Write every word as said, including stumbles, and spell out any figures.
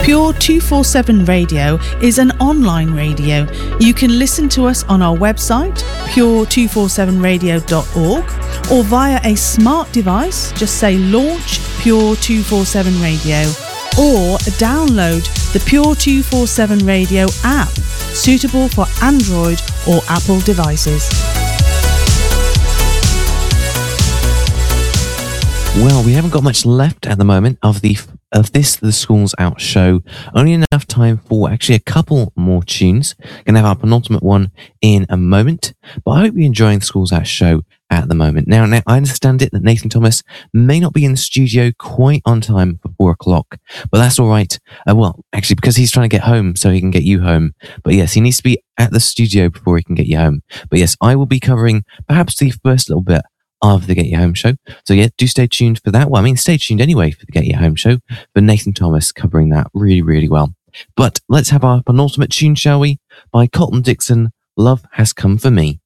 Pure two forty-seven Radio is an online radio. You can listen to us on our website, pure two forty-seven radio dot org, or via a smart device, just say launch Pure two forty-seven Radio, or download the Pure two forty-seven Radio app, suitable for Android or Apple devices. Well, we haven't got much left at the moment of the of this The School's Out show. Only enough time for actually a couple more tunes. Gonna have our penultimate one in a moment. But I hope you're enjoying The School's Out show at the moment. Now, now I understand it that Nathan Thomas may not be in the studio quite on time for four o'clock, but that's all right. Uh, well, actually, because he's trying to get home so he can get you home. But yes, he needs to be at the studio before he can get you home. But yes, I will be covering perhaps the first little bit of the Get You Home show. So yeah, do stay tuned for that. Well, I mean, stay tuned anyway for the Get You Home show, for Nathan Thomas covering that really, really well. But let's have our penultimate tune, shall we? By Colton Dixon, Love Has Come For Me.